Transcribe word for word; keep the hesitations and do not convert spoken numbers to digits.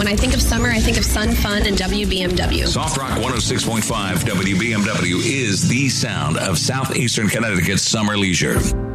When I think of summer, I think of sun, fun, and W B M W. Soft Rock one oh six point five W B M W is the sound of southeastern Connecticut's summer leisure.